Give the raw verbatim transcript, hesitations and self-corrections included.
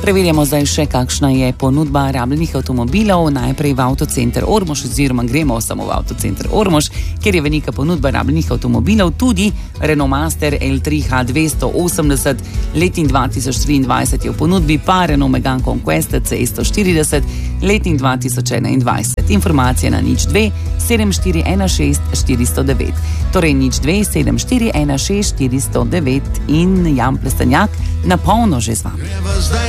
Preverjamo zdaj še, kakšna je ponudba rabljenih avtomobilov. Najprej v Avtocenter Ormož, oziroma gremo samo v Avtocenter Ormož, kjer je velika ponudba rabljenih avtomobilov, tudi Renault Master L tri H dvesto osemdeset, letnik dva tisoč triindvajset je v ponudbi, pa Renault Megane Conquest C sto štirideset, letnik dva tisoč enaindvajset. Informacije na nič dve sedem štiri ena šest štiri sto devet. Torej nič dve sedem štiri ena šest štiri sto devet in Jan Plestenjak na polno že z vami.